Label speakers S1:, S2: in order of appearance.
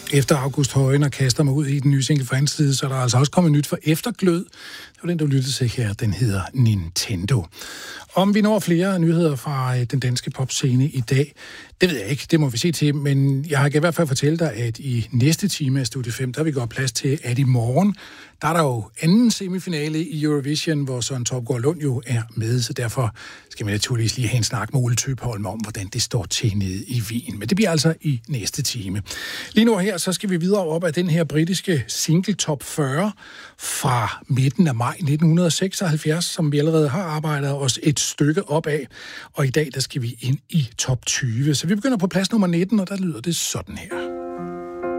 S1: Efter August Højen og kaster mig ud i den nye single fra hans side, så er der altså også kommet nyt for Efterglød. Det var den, du lyttede til her. Den hedder Nintendo. Om vi når flere nyheder fra den danske popscene i dag, det ved jeg ikke, det må vi se til, men jeg kan i hvert fald fortælle dig, at i næste time af Studie 5, der vil vi gå plads til, at i morgen, der er der jo anden semifinale i Eurovision, hvor Søren Topgaard Lund jo er med, så derfor skal vi naturligvis lige have en snak med Ole Tøpholm om, hvordan det står til nede i Wien. Men det bliver altså i næste time. Lige nu her, så skal vi videre op af den her britiske single top 40 fra midten af maj 1976, som vi allerede har arbejdet os et stykke op af. Og i dag, der skal vi ind i top 20. Så vi begynder på plads nummer 19, og der lyder det sådan her.